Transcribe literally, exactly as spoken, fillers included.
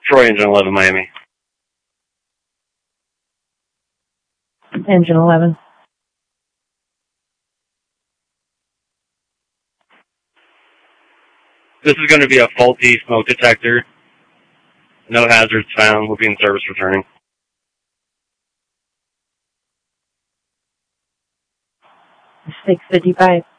Troy, Engine eleven, Miami. Engine eleven. This is going to be a faulty smoke detector. No hazards found. We'll be in service returning. six fifty-five.